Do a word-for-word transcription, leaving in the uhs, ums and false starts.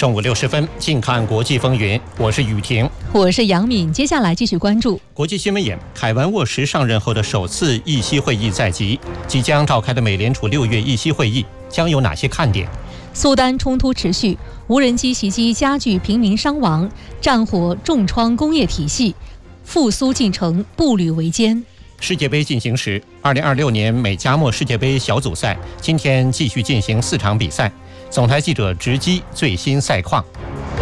中午六时分，近看国际风云，我是雨婷， 我是杨敏。接下来继续关注国际新闻眼。凯文沃什上任后的首次议息会议在即，即将召开的美联储六月议息会议将有哪些看点？ 苏丹冲突持续，无人机袭击加剧平民伤亡，战火重创工业体系，复苏进程步履维艰。 世界杯进行时，二零二六年美加墨世界杯小组赛今天继续进行四场比赛。总台记者直击最新赛况。